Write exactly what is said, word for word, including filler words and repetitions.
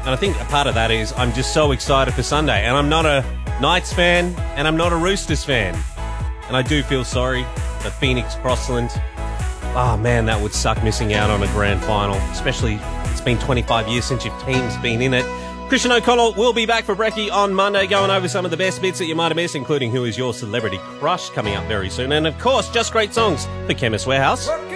And I think a part of that is I'm just so excited for Sunday. And I'm not a Knights fan, and I'm not a Roosters fan. And I do feel sorry for Phoenix Crossland. Oh, man, that would suck missing out on a grand final, especially it's been twenty-five years since your team's been in it. Christian O'Connell will be back for Brekkie on Monday, going over some of the best bits that you might have missed, including Who Is Your Celebrity Crush coming up very soon. And, of course, just great songs for Chemist Warehouse.